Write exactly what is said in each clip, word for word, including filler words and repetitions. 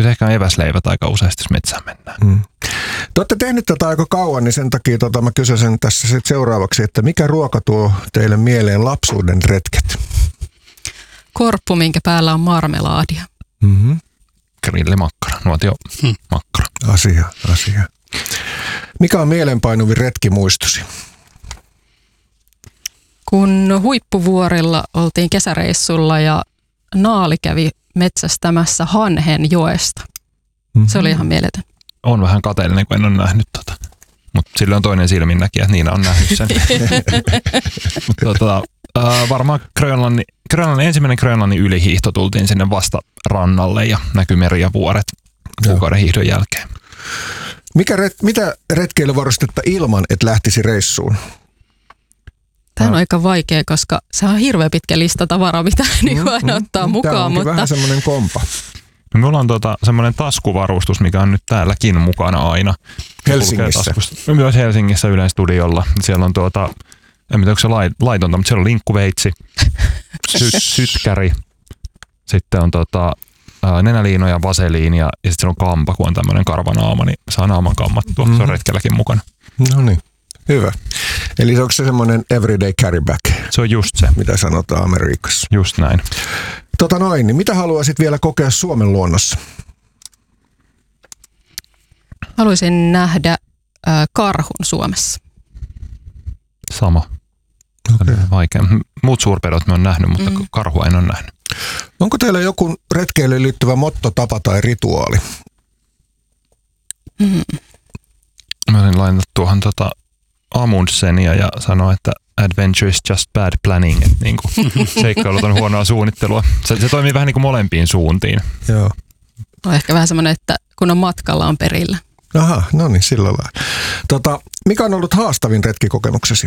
Kyllä se ehkä on eväsleivät aika useasti, jos metsään mennään. Mm. Te olette tehnyt tätä aika kauan, niin sen takia tota, mä kysyisin tässä sit seuraavaksi, että mikä ruoka tuo teille mieleen lapsuuden retket? Korppu, minkä päällä on marmelaadia. Mm-hmm. Grillimakkara, nuotio hmm. makkara. Asia, asia. Mikä on mielenpainuvin retkimuistosi? Kun Huippuvuorilla oltiin kesäreissulla ja naali kävi metsästämässä hanhen joesta. Mm-hmm. Se oli ihan mieletön. On vähän kateellinen, kun en ole nähnyt tota. Mutta sillä on toinen silminnäkijä, että Niina on nähnyt sen. Mutta tota, äh, varmaan Grönlannin, Grönlannin, ensimmäinen Grönlannin ylihiihto tultiin sinne vasta rannalle ja näkyi meri ja vuoret kuukauden hiihdon jälkeen. Mikä ret, mitä retkeilyvarustetta ilman, että lähtisi reissuun? Tämä on aika vaikea, koska se on hirveän pitkä lista tavaraa, mitä mm, niin aina mm, ottaa mm, mukaan. Tämä onkin mutta vähän semmoinen kompa. No, me ollaan tota, semmoinen taskuvarustus, mikä on nyt täälläkin mukana aina. Helsingissä? Myös Helsingissä Ylen studiolla. Siellä on tuota, en tiedä, onko se laitonta, mutta siellä on linkkuveitsi, sy- sytkäri, sitten on tota, nenäliinoja, vaseliinia ja sitten siellä on kampa, kun on tämmöinen karvanaama, niin saa naaman kammattua. Mm. Se on retkelläkin mukana. No niin, hyvä. Eli onko se semmoinen everyday carry back? Se on just se. Mitä sanotaan Amerikassa. Just näin. Tota noin, niin mitä haluaisit vielä kokea Suomen luonnossa? Haluaisin nähdä äh, karhun Suomessa. Sama. Okay. Vaikea. Muut suurpedot me on nähnyt, mutta mm. karhua en ole nähnyt. Onko teillä joku retkeilyyn liittyvä motto, tapa tai rituaali? Mm. Mä olin lainannut tuohon tota Amundsenia ja sanoa, että adventure is just bad planning. Että niin kuin seikkailut on huonoa suunnittelua. Se, se toimii vähän niin kuin molempiin suuntiin. Joo. On ehkä vähän semmoinen, että kun on matkalla, on perillä. Aha, no niin, sillä lailla. Tota, mikä on ollut haastavin retkikokemuksesi?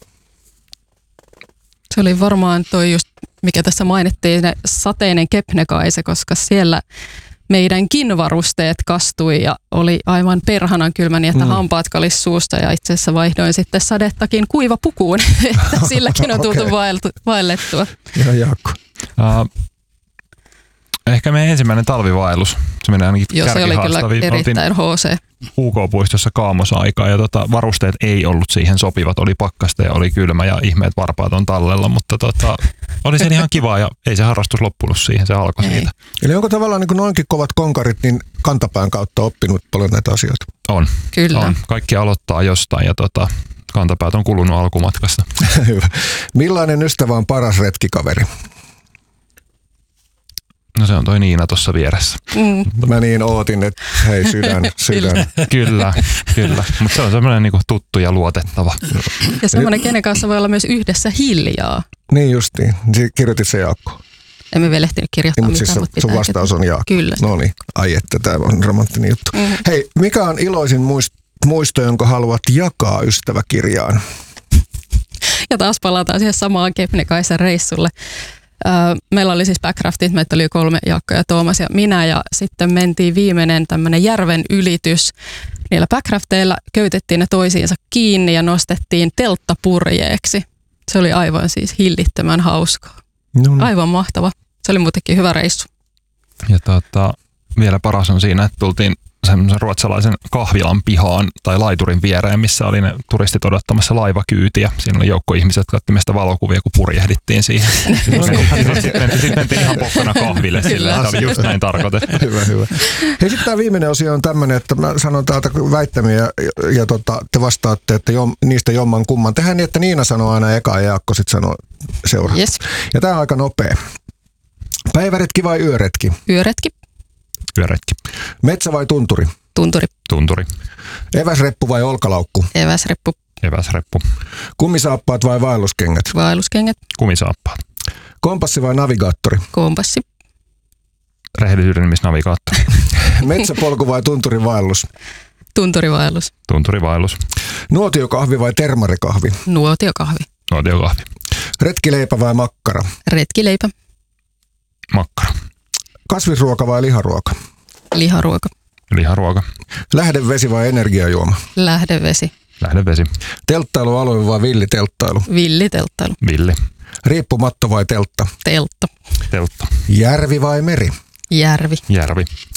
Se oli varmaan toi just, mikä tässä mainittiin, ne sateinen Kebnekaise, koska siellä meidänkin varusteet kastui ja oli aivan perhanan kylmä niin, että mm. hampaat kalis suusta ja itse asiassa vaihdoin sitten sadettakin kuivapukuun, että silläkin on tultu okay. vaellettua. Ja Jaakko. Uh, ehkä meidän ensimmäinen talvivaellus. Se menee ainakin Joo, se oli kyllä erittäin H C. U K-puistossa kaamosaikaa ja tota, varusteet ei ollut siihen sopivat. Oli pakkasta ja oli kylmä ja ihmeet varpaat on tallella, mutta tota, oli se ihan kiva ja ei se harrastus loppunut siihen, se alkoi ei. siitä. Eli onko tavallaan niin kuin noinkin kovat konkarit, niin kantapään kautta oppinut paljon näitä asioita? On. Kyllä. On. Kaikki aloittaa jostain ja tota, kantapäät on kulunut alkumatkassa. Hyvä. Millainen ystävä on paras retkikaveri? No se on toi Niina tuossa vieressä. Mm. Mä niin ootin, että hei sydän, sydän. Kyllä, kyllä. Mutta se on semmoinen niinku tuttu ja luotettava. Ja semmoinen, kenen kanssa voi olla myös yhdessä hiljaa. Niin justiin. Kirjoitit se Jaakko. Emme vielä ehtinyt kirjoittaa niin, mitään, siis mutta sun vastaus on Jaakko. Kyllä. No niin, ai että tämä on romanttinen juttu. Mm. Hei, mikä on iloisin muisto, jonka haluat jakaa ystäväkirjaan? Ja taas palataan siihen samaan Kebnekaisen reissulle. Meillä oli siis backcraftit, meitä oli kolme, Jaakko ja Toomas ja minä, ja sitten mentiin viimeinen tämmöinen järven ylitys. Niillä backcrafteilla köytettiin ne toisiinsa kiinni ja nostettiin telttapurjeeksi. Se oli aivan siis hillittömän hauskaa. No. Aivan mahtava. Se oli muutenkin hyvä reissu. Ja tota, vielä paras on siinä, että tultiin semmoisen ruotsalaisen kahvilan pihaan tai laiturin viereen, missä oli ne turistit odottamassa laivakyytiä. Siinä oli joukko ihmisiä, jotka otti meistä valokuvia, kun purjehdittiin siihen. Sitten mentiin ihan pokkana kahville sillä. Se oli just näin tarkoitettu. Hyvä, hyvä. Hei, sitten tämä viimeinen osio on tämmöinen, että mä sanon täältä väittämiä ja, ja tota, te vastaatte, että jom, niistä jomman kumman. Tehdään niin, että Niina sanoo aina eka ja Jaakko sitten sanoo seuraava. Yes. Ja tämä on aika nopea. Päiväretki vai yöretki? Yöretki. Yöretki. Metsä vai tunturi? Tunturi. Tunturi. Eväsreppu vai olkalaukku? Eväsreppu. Eväsreppu. Kumisaappaat vai vaelluskengät? Vaelluskengät. Kumisaappaat. Kompassi vai navigaattori? Kompassi. Rehellisyyden nimissä navigaattori. Metsäpolku vai tunturivaellus? Tunturivaellus. Tunturivaellus. Nuotiokahvi vai termarikahvi? Nuotiokahvi. Nuotiokahvi. Retkileipä vai makkara? Retkileipä. Makkara. Kasvisruoka vai liharuoka? Liharuoka. Liharuoka. Lähdevesi vai energiajuoma? Lähdevesi. Lähdevesi. Telttailualue vai villitelttailu? Villitelttailu. Villi. Riippumatto vai teltta? Teltta. Teltta. Järvi vai meri? Järvi. Järvi.